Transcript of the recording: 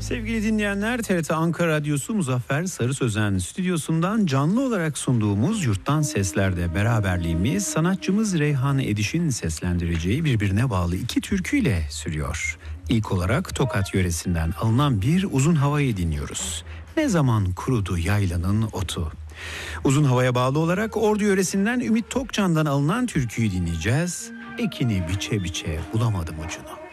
Sevgili dinleyenler, TRT Ankara Radyosu Muzaffer Sarı Sözen stüdyosundan canlı olarak sunduğumuz Yurttan Sesler'de beraberliğimiz sanatçımız Reyhan Ediş'in seslendireceği birbirine bağlı iki türküyle sürüyor. İlk olarak Tokat yöresinden alınan bir uzun havayı dinliyoruz. Ne zaman kurudu yaylanın otu. Uzun havaya bağlı olarak Ordu yöresinden Ümit Tokcan'dan alınan türküyü dinleyeceğiz. Ekini biçe biçe bulamadım ucunu.